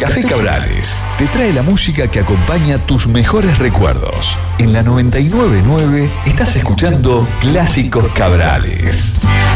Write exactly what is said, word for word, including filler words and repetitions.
Café Cabrales te trae la música que acompaña tus mejores recuerdos. En la noventa y nueve punto nueve estás escuchando Clásicos Cabrales.